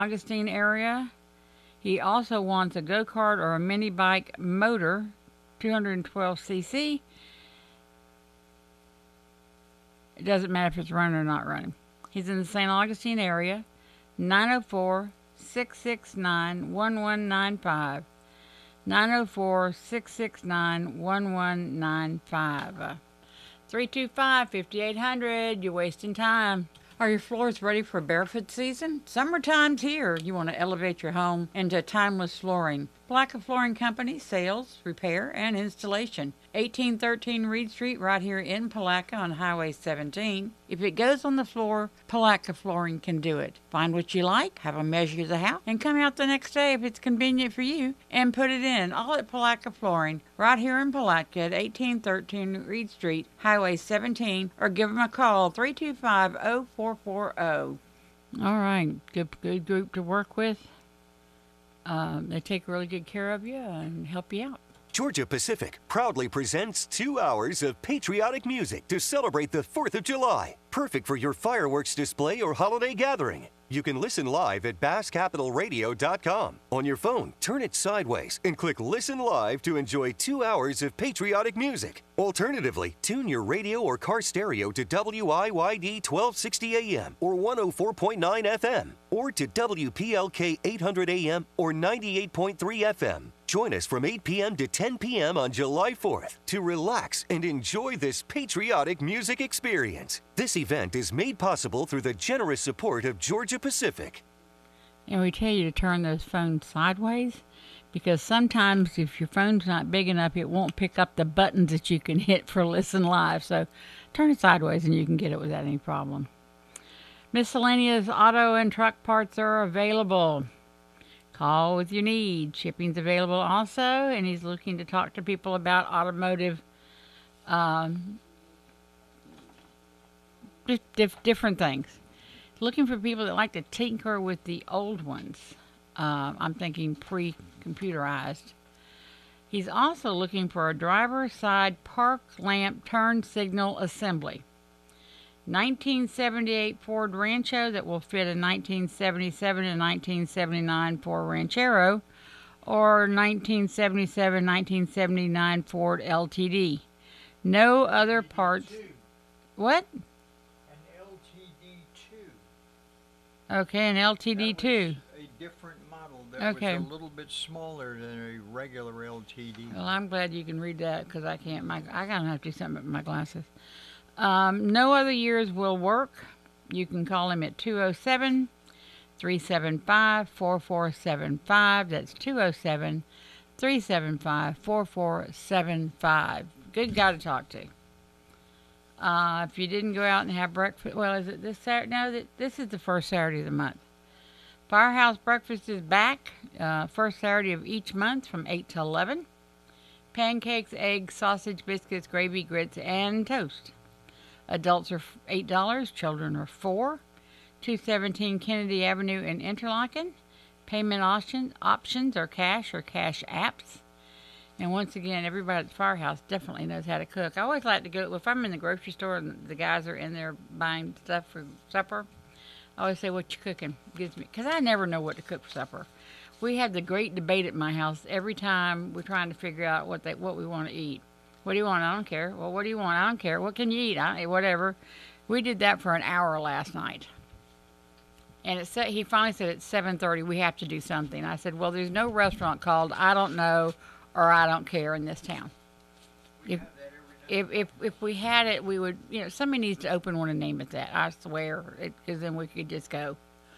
Augustine area. He also wants a go-kart or a mini bike motor, 212cc. It doesn't matter if it's running or not running. He's in the St. Augustine area, 904-669-1195. 904-669-1195. 325-5800. You're wasting time. Are your floors ready for barefoot season? Summertime's here. You want to elevate your home into timeless flooring. Palaca Flooring Company, sales, repair, and installation. 1813 Reed Street, right here in Palaca on Highway 17. If it goes on the floor, Palaca Flooring can do it. Find what you like, have them measure the house, and come out the next day if it's convenient for you, and put it in. All at Palaca Flooring, right here in Palaca at 1813 Reed Street, Highway 17, or give them a call, 325-0440. All right, good group to work with. They take really good care of you and help you out. Georgia Pacific proudly presents 2 hours of patriotic music to celebrate the 4th of July. Perfect for your fireworks display or holiday gathering. You can listen live at basscapitalradio.com. On your phone, turn it sideways and click Listen Live to enjoy 2 hours of patriotic music. Alternatively, tune your radio or car stereo to WIYD 1260 AM or 104.9 FM or to WPLK 800 AM or 98.3 FM. Join us from 8 p.m. to 10 p.m. on July 4th to relax and enjoy this patriotic music experience. This event is made possible through the generous support of Georgia Pacific. And we tell you to turn those phones sideways because sometimes if your phone's not big enough, it won't pick up the buttons that you can hit for Listen Live. So turn it sideways and you can get it without any problem. Miscellaneous auto and truck parts are available. Call with your need. Shipping's available also, and he's looking to talk to people about automotive, different things. Looking for people that like to tinker with the old ones. I'm thinking pre-computerized. He's also looking for a driver's side park lamp turn signal assembly. 1978 Ford Rancho that will fit a 1977 and 1979 Ford Ranchero, or 1977, 1979 Ford LTD. No other parts. What? An LTD2. Okay, an LTD2. A different model that Okay. was a little bit smaller than a regular LTD. Well, I'm glad you can read that because I can't. I gotta have to do something with my glasses. No other years will work. You can call him at 207-375-4475. That's 207-375-4475. Good guy to talk to. If you didn't go out and have breakfast, well, is it this Saturday? No, this is the first Saturday of the month. Firehouse Breakfast is back, first Saturday of each month from 8 to 11. Pancakes, eggs, sausage, biscuits, gravy, grits, and toast. Adults are $8, children are $4. 217 Kennedy Avenue in Interlaken. Payment options are cash or cash apps. And once again, everybody at the Firehouse definitely knows how to cook. I always like to go, if I'm in the grocery store and the guys are in there buying stuff for supper, I always say, what you cooking? Because I never know what to cook for supper. We have the great debate at my house every time we're trying to figure out what we want to eat. What do you want? I don't care. Well, what do you want? I don't care. What can you eat? Whatever. We did that for an hour last night. And he finally said at 7:30 we have to do something. I said, well, there's no restaurant called I don't know or I don't care in this town. If we had it, we would, somebody needs to open one and name it that. I swear, because then we could just go.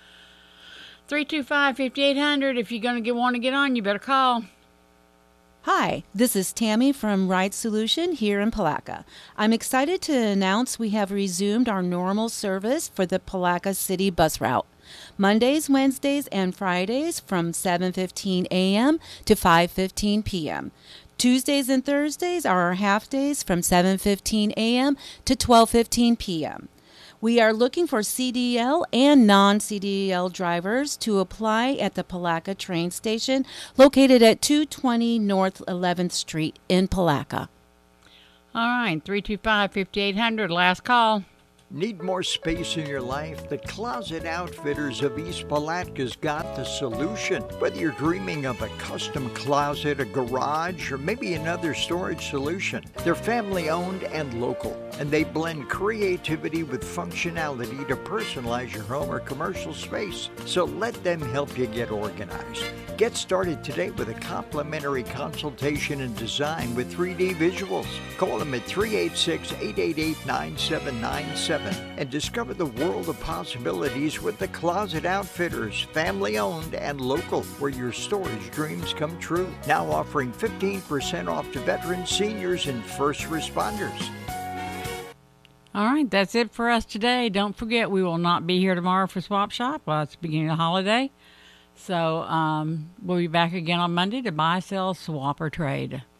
325-5800. If you're going to want to get on, you better call. Hi, this is Tammy from Ride Solution here in Palaca. I'm excited to announce we have resumed our normal service for the Palaca City bus route. Mondays, Wednesdays, and Fridays from 7:15 a.m. to 5:15 p.m. Tuesdays and Thursdays are our half days from 7:15 a.m. to 12:15 p.m. We are looking for CDL and non-CDL drivers to apply at the Palaca train station located at 220 North 11th Street in Palaca. All right, 325-5800, last call. Need more space in your life? The Closet Outfitters of East Palatka's got the solution. Whether you're dreaming of a custom closet, a garage, or maybe another storage solution, they're family owned and local, and they blend creativity with functionality to personalize your home or commercial space. So let them help you get organized. Get started today with a complimentary consultation and design with 3D visuals. Call them at 386-888-9797 and discover the world of possibilities with the Closet Outfitters, family owned and local, where your storage dreams come true. Now offering 15% off to veterans, seniors, and first responders. All right, that's it for us today. Don't forget, we will not be here tomorrow for Swap Shop. Well, it's the beginning of the holiday. So we'll be back again on Monday to buy, sell, swap, or trade.